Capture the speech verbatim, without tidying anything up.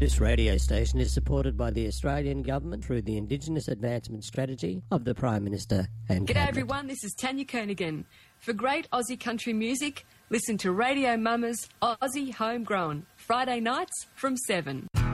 This radio station is supported by the Australian Government through the Indigenous Advancement Strategy of the Prime Minister and G'day Cabinet. everyone, this is Tanya Kernigan. For great Aussie country music, listen to Radio Mama's Aussie Homegrown, Friday nights from seven.